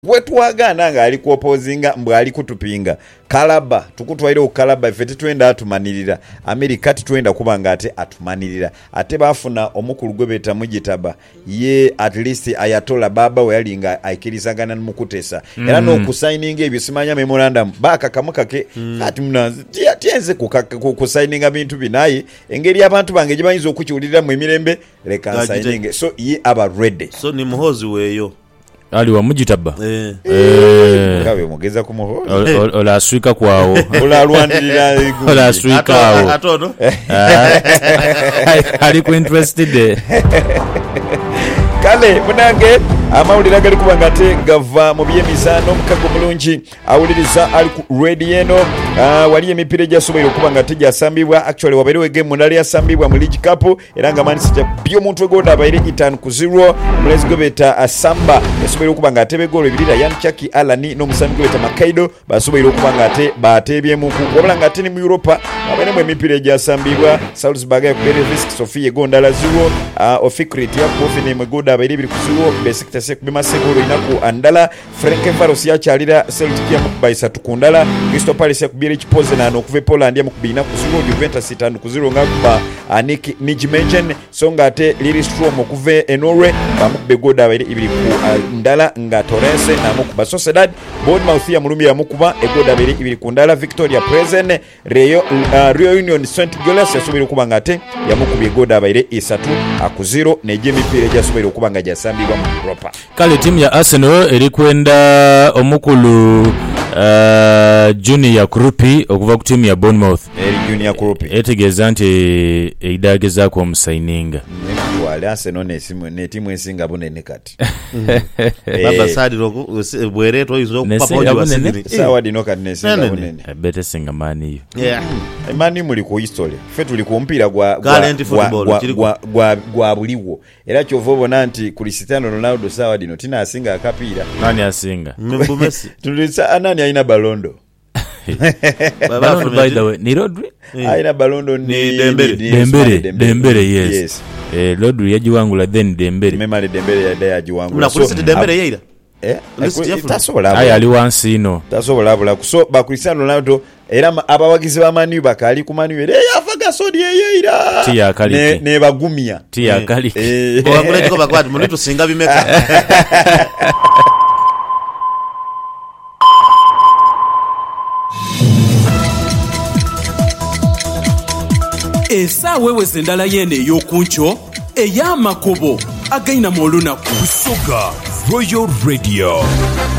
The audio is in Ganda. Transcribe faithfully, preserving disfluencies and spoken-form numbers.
Wetwagana nga ali ku opposinga mbwe ali kutupinga kalaba tukutwaire okalaba ife tetwenda atumanirira America tetwenda kuba nga ate atumanirira ate bafuna omukulu gwe beta mujitaba ye at least ayatola baba we yalinga aikirizagana mukutesa mm. era no kusigninga ebyo simanya memorandum baka kamukake mm. ati mnazi tienze ku signinga bintu binayi engeri abantu bange gibanyizo okukiwulira mu emirembe leka signing so ye aba ready so ni muhozi weyo ali wa mujitaba eh eh kawe mugeza ku muhozi ola swika kwao ola alwandirira ola swika kwao atono ali ku interested kale munange amawulira gali kubanga ate gava mu byemizano mukago mulungi awuliriza ali ku ready eno uh, wali emipira gyasobola okubanga ate gyasambibwa actually waberewe game munali yasambibwa mu League Cup era nga manisita byo muntu egoda abaire itanu ku zero mulezi gobeta asamba yasobola okubanga ate begolo ebirira Yan Chaki Alani no musambi gobeta Makaido basobola okubanga ate batebye mu wabula nga ate ni mu Europa waberewe emipira gyasambibwa Salzburg ya kubere risk Sofia Gondala zero uh, Ofikrit ya kofine megoda abaire biri ku zero basic se kubima seguro inaku andala Frank Faros ya chalira Celtic ya mukubaisa tukundala Crystal Palace ya kubire chipoze na nokuve Poland ya mukubina kuziro Juventus itanu kuziro ngakuba Aniki Nijmenchen songa ate Lili Strom okuve Enore bamukube goda abaire ibiri ku ndala nga Torrance na mukuba Sociedad Bournemouth ya mulumi ya mukuba egoda abaire ibiri ku ndala Victoria Pleasant Rio uh, Rio Union Saint Gilles yasubira kuba ngate ya mukubi goda abaire isatu akuziro neje mipire jasubira kuba nga jasambirwa mu Europa. Kale timu ya Arsenal eri kwenda omukulu uh, Junior Krupi okuva ku timu ya Bournemouth. Eri Junior Krupi etegeza nti eidageza ko omusaininga. Wale Arsenal nesimu ne timu esinga bunene kati. Baba sadi roko bwereto izo papa wa sidi. Sawa dino kati nesinga bunene. Better singa mani. Yeah. Mani muli ku history. Fe tuli ku mpira gwa gwa gwa gwa buliwo. Era kyovobo nanti Cristiano Ronaldo sawa dino tina asinga akapira. Nani asinga? Mbu Messi. Tulisa anani aina balondo. Balondo by the way ni Rodri? Aina balondo ni Dembele. Dembele, Dembele yes. Yes. Eh Rodri yajiwangula then Dembele. Memale Dembele ya daya yajiwangula. Una kulisi Dembele yeira? Eh? Tasobola. Aya ali wansi ino. Tasobola bula kuso ba Cristiano Ronaldo era abawagizi ba Manu bakali ku Manu era yafaga sodi yeira. Ti yakali. Ne ne bagumia. Ti yakali. Bwangule tiko bakwati muntu singa bimeka. Esa wewe sendala yene yokuncho eyamakobo againa moluna ku Soga Royal Radio.